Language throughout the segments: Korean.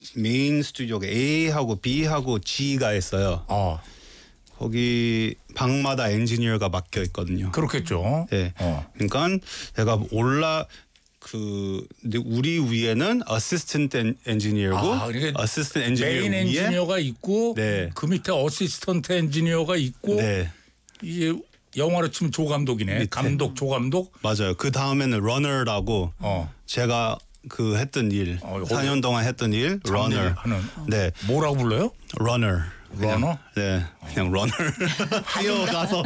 메인 스튜디오가 A하고 B하고 G가 있어요. 거기 방마다 엔지니어가 맡겨 있거든요. 그렇겠죠. 네. 그러니까 제가 근데 우리 위에는 어시스턴트 엔지니어고 어시스턴트 엔지니어 메인 엔지니어가 있고 네. 그 밑에 어시스턴트 엔지니어가 있고 네. 이게 영화로 치면 조감독이네. 밑에. 감독, 조감독. 맞아요. 그 다음에는 러너라고 제가 그 했던 일 4년 동안 했던 일 러너. 네. 뭐라고 불러요? 러너. 러너? 네. 그냥 러너. 뛰어가서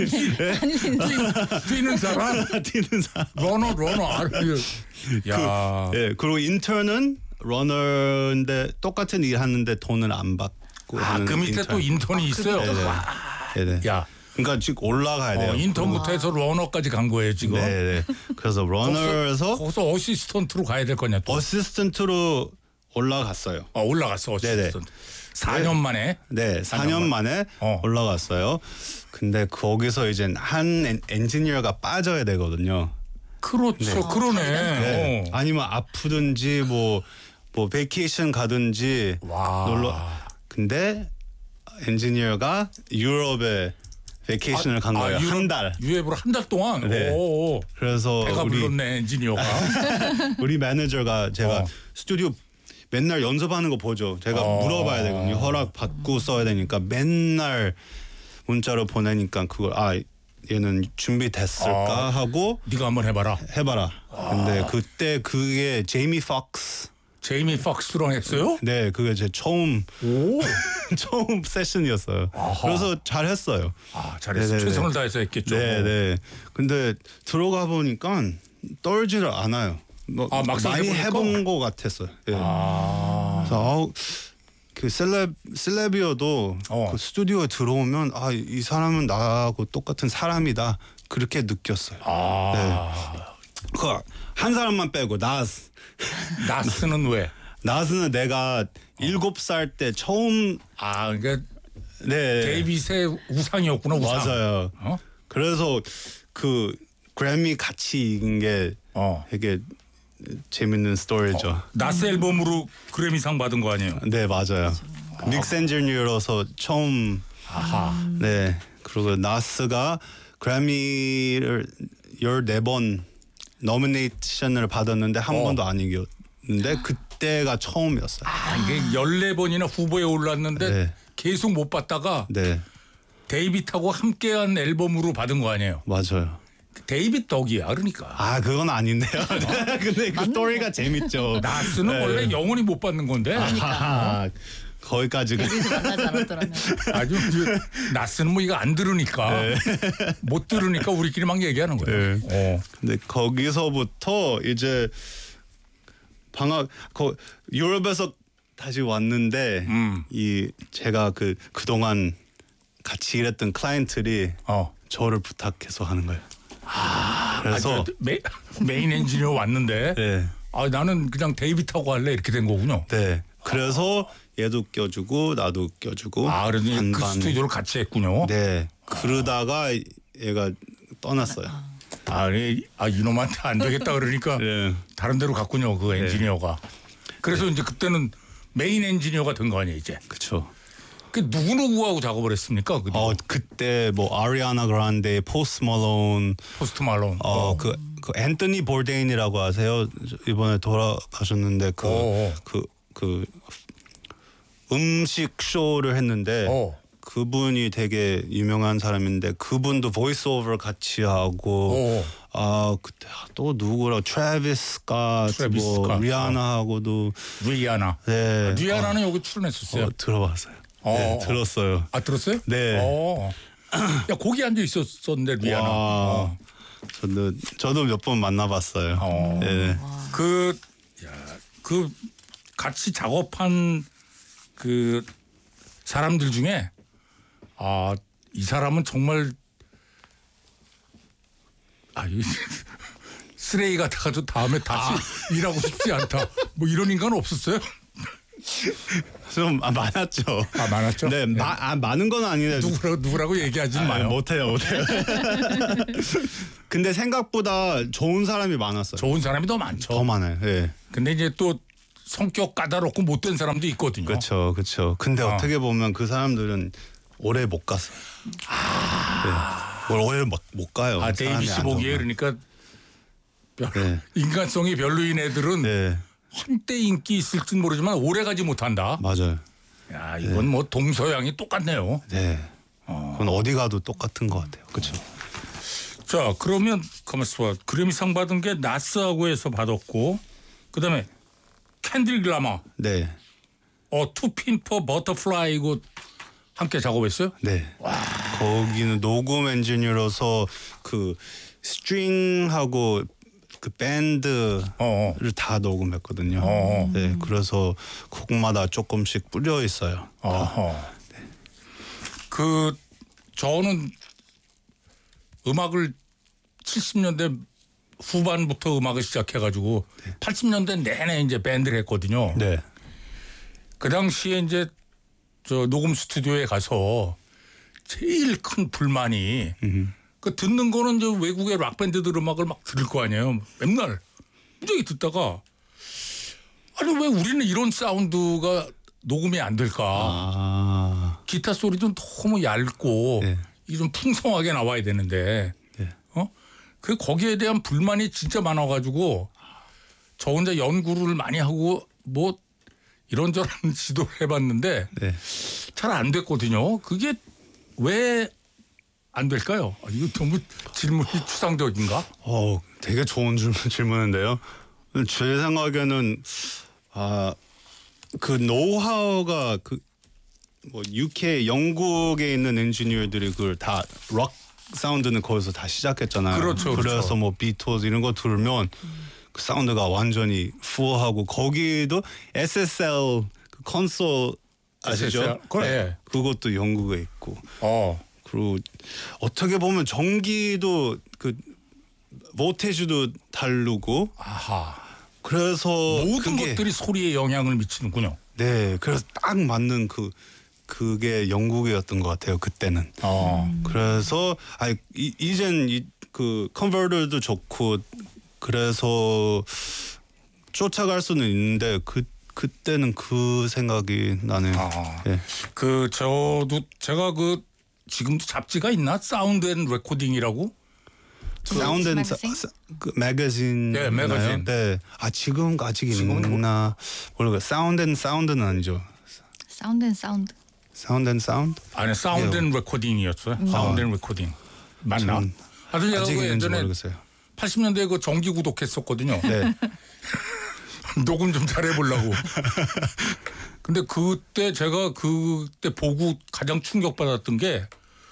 뛰는 사람. 뛰는 사람. 러너. 야. 네. 그리고 인턴은 러너인데 똑같은 일 하는데 돈을 안 받고 하는 그 밑에 인턴. 또 인턴이 있어요. 네네. 야. 그러니까 지금 올라가야 돼요. 인턴부터 해서 러너까지 간 거예요 지금. 네네. 그래서 러너에서 거기서 어시스턴트로 가야 될 거냐 또. 어시스턴트로 올라갔어요. 올라갔어 어시스턴트. 4년 만에. 네, 4년 만에 올라갔어요. 근데 거기서 이제 한 엔지니어가 빠져야 되거든요. 그렇죠. 그러네. 네. 아니면 아프든지 뭐 베이케이션 가든지 놀러. 근데 엔지니어가 유럽에 베이케이션을 간 거예요. 한 달. 유럽으로 한 달 동안. 네. 그래서 배가 불렀네 엔지니어가. 우리 매니저가 제가 스튜디오 맨날 연습하는 거 보죠. 제가 물어봐야 되거든요. 허락 받고 써야 되니까 맨날 문자로 보내니까 그걸 얘는 준비됐을까 하고 네가 한번 해봐라. 근데 그때 그게 제이미 팍스랑 했어요? 네, 그게 제 처음 세션이었어요. 그래서 잘했어요. 잘했어. 네네네. 최선을 다해서 했겠죠. 네. 근데 들어가 보니까 떨지를 않아요. 막상 많이 해보니까? 해본 것 같았어요. 네. 그래서 그 셀럽이어도 그 스튜디오에 들어오면 이 사람은 나하고 똑같은 사람이다 그렇게 느꼈어요. 네. 그 한 사람만 빼고 나스는 왜? 나스는 내가 7살 때 처음 그러니까 네. 데이빗의 우상이었구나. 우상. 맞아요. 그래서 그 그래미 같이 이긴 게 되게 재밌는 스토리죠. 나스 앨범으로 그래미상 받은 거 아니에요? 네, 맞아요. 믹스 엔지니어로서 처음. 네. 그리고 나스가 그래미를 14번 노미네이션을 받았는데 한 번도 안 이겼는데 그때가 처음이었어요. 이게 14번이나 후보에 올랐는데 계속 못 받다가 데이빗하고 함께한 앨범으로 받은 거 아니에요? 맞아요. 데이빗 덕이야 그러니까. 그건 아닌데요. 근데 그 스토리가 재밌죠. 나스는 원래 영원히 못 받는 건데. 거기까지. 데뷔도 만나지 않았더라면. 나스는 이거 안 들으니까 못 들으니까 우리끼리 막 얘기하는 거예요. 근데 거기서부터 이제 유럽에서 다시 왔는데 제가 그동안 같이 일했던 클라이언트들이 저를 부탁해서 하는 거예요. 그래서 메인 엔지니어 왔는데 나는 그냥 데이빗하고 할래 이렇게 된 거군요. 네. 그래서 얘도 껴주고 나도 껴주고 그래서 그 스튜디오를 같이 했군요. 네. 그러다가 얘가 떠났어요. 이놈한테 안 되겠다 그러니까 다른 데로 갔군요. 그 엔지니어가. 그래서 이제 그때는 메인 엔지니어가 된 거 아니에요 이제. 그렇죠. 그 누구하고 작업을 했습니까? 그때 아리아나 그란데, 포스트 말론, 그 앤토니 볼데인이라고 아세요? 이번에 돌아가셨는데 그 음식 쇼를 했는데 그분이 되게 유명한 사람인데 그분도 보이스 오버 같이 하고 그때 또 누구라 트래비스 리아나하고도 네. 리아나는 여기 출연했었어요. 들어봤어요. 네, 들었어요. 들었어요? 네. 야 거기 앉아 있었었는데 리아나. 저도 몇 번 만나봤어요. 네. 그 같이 작업한 그 사람들 중에 이 사람은 정말 쓰레기 같아가지고 다음에 다시 일하고 싶지 않다. 이런 인간 없었어요? 좀 많았죠. 많았죠? 네, 많은 건 아닌데 누구라고 얘기하지 마요. 못해요. 근데 생각보다 좋은 사람이 많았어요. 좋은 사람이 더 많죠. 더 많아요. 네. 근데 이제 또 성격 까다롭고 못된 사람도 있거든요. 그렇죠, 그렇죠. 근데 어떻게 보면 그 사람들은 오래 못 갔어요. 네. 오래 못 가요. 데이비스 보기에 그러니까 네. 인간성이 별로인 애들은 네. 한때 인기 있을진 모르지만 오래 가지 못한다. 맞아요. 야, 이건 뭐 동서양이 똑같네요. 네. 그건 어디 가도 똑같은 것 같아요. 그렇죠. 자, 그러면 가만있어 봐. 그래미상 받은 게 나스하고에서 받았고, 그다음에 캔드릭 라마, 네. 투핀퍼 버터플라이 이거 함께 작업했어요? 네. 거기는 녹음 엔지니어로서 그 스트링하고 그 밴드를 다 녹음했거든요. 네, 그래서 곡마다 조금씩 뿌려 있어요. 네. 그 저는 음악을 70년대 후반부터 음악을 시작해가지고 80년대 내내 이제 밴드를 했거든요. 네. 그 당시에 이제 저 녹음 스튜디오에 가서 제일 큰 불만이 그 듣는 거는 이제 외국의 락 밴드들 음악을 막 들을 거 아니에요. 맨날 무지하게 듣다가 아니 왜 우리는 이런 사운드가 녹음이 안 될까? 기타 소리도 너무 얇고 네. 이게 좀 풍성하게 나와야 되는데 네. 그 거기에 대한 불만이 진짜 많아가지고 저 혼자 연구를 많이 하고 뭐 이런저런 시도를 해봤는데 네. 잘 안 됐거든요. 그게 왜 안 될까요? 이거 너무 질문이 추상적인가? 되게 좋은 질문인데요. 제 생각에는 그 노하우가 그 뭐 UK 영국에 있는 엔지니어들이 그걸 다 록 사운드는 거기서 다 시작했잖아요. 그렇죠. 그래서 그렇죠. 뭐 비틀즈 이런 거 들으면 그 사운드가 완전히 풀하고 거기도 SSL 그 콘솔 아시죠? SSL? 그래. 그것도 영국에 있고. 그리고 어떻게 보면 전기도 그 볼테이지도 다르고. 그래서 모든 것들이 소리에 영향을 미치는군요. 네, 그래서 딱 맞는 그게 영국이었던 것 같아요 그때는. 그래서 이젠 그 컨버터도 좋고 그래서 쫓아갈 수는 있는데 그때는 그 생각이 나네요. 네. 그 제가 그 지금도 잡지가 있나? 사운드 앤 레코딩이라고? 사운드 앤 그 매거진. 네, 매거진. 네. 지금 아직 있나 모르겠어요. 사운드 앤 사운드는 아니죠. 사운드 앤 사운드. 사운드 앤 사운드? 아니 사운드 앤 레코딩이었어요. 사운드 앤 레코딩 맞나? 하여튼 제가 아직 그 있는지 예전에 모르겠어요. 80년대에 그 정기 구독했었거든요. 네. 녹음 좀 잘해보려고. 근데 그때 제가 그때 보고 가장 충격받았던 게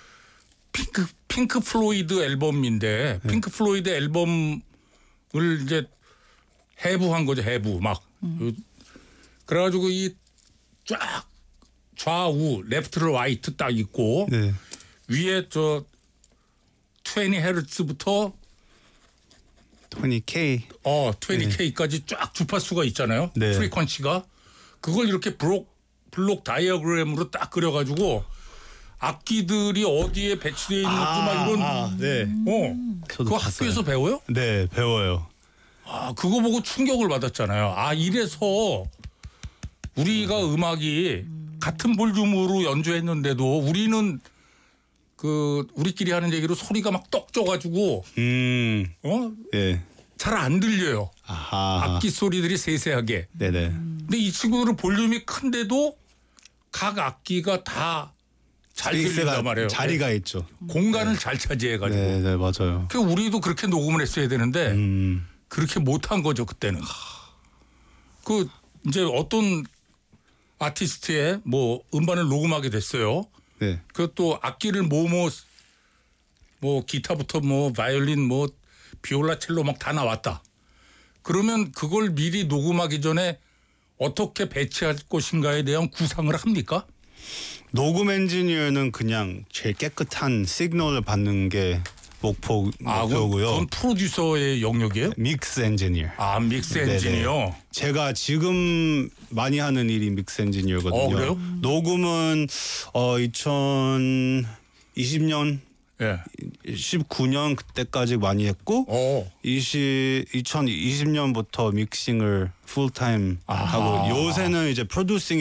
핑크 플로이드 앨범인데 핑크 플로이드 앨범을 이제 해부한 거죠. 해부 막. 그래가지고 이 쫙 좌우 레프트를 라이트 딱 있고 네. 위에 저 20Hz부터 20K. 20K까지 쫙 주파수가 있잖아요. 네. 프리퀀시가 그걸 이렇게 블록 다이어그램으로 딱 그려가지고 악기들이 어디에 배치되어 있는지 막 이런. 네. 그거 학교에서 배워요? 네, 배워요. 그거 보고 충격을 받았잖아요. 이래서 우리가 음악이 같은 볼륨으로 연주했는데도 우리는 그 우리끼리 하는 얘기로 소리가 막 떡져가지고 예. 잘 안 들려요. 악기 소리들이 세세하게. 네네. 근데 이 친구들은 볼륨이 큰데도 각 악기가 다 잘 들린단 말이에요. 자리가 있죠. 공간을 잘 차지해가지고. 네, 맞아요. 그 우리도 그렇게 녹음을 했어야 되는데 그렇게 못한 거죠 그때는. 그 이제 어떤 아티스트의 뭐 음반을 녹음하게 됐어요. 네. 그것도 악기를 뭐 기타부터 뭐 바이올린 뭐 비올라 첼로 막 다 나왔다. 그러면 그걸 미리 녹음하기 전에 어떻게 배치할 것인가에 대한 구상을 합니까? 녹음 엔지니어는 그냥 제일 깨끗한 시그널을 받는 게 목표고요. 그건 프로듀서의 영역이에요? 믹스 엔지니어. 믹스 엔지니어. 제가 지금 많이 하는 일이 믹스 엔지니어거든요. 그래요? 녹음은 2020년 예. 19년 그때까지 많이 했고 2020년부터 믹싱을 풀타임 하고 요새는 이제 프로듀싱